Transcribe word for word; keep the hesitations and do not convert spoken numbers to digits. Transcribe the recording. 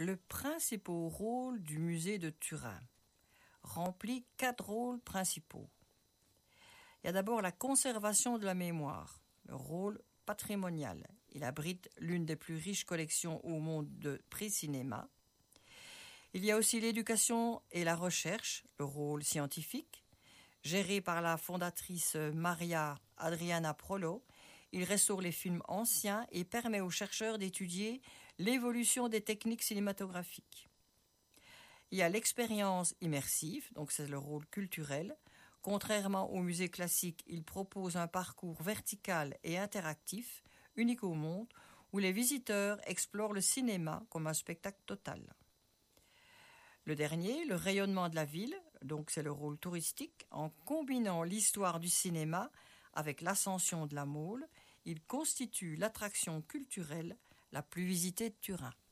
le principal rôle du musée de Turin remplit quatre rôles principaux. Il y a d'abord la conservation de la mémoire, le rôle patrimonial. Il abrite l'une des plus riches collections au monde de pré-cinéma. Il y a aussi l'éducation et la recherche, le rôle scientifique. Géré par la fondatrice Maria Adriana Prolo, il restaure les films anciens et permet aux chercheurs d'étudier l'évolution des techniques cinématographiques. Il y a l'expérience immersive, donc c'est le rôle culturel. Contrairement au musée classique, il propose un parcours vertical et interactif, unique au monde, où les visiteurs explorent le cinéma comme un spectacle total. Le dernier, le rayonnement de la ville, donc c'est le rôle touristique. En combinant l'histoire du cinéma avec l'ascension de la Mole, il constitue l'attraction culturelle la plus visitée de Turin.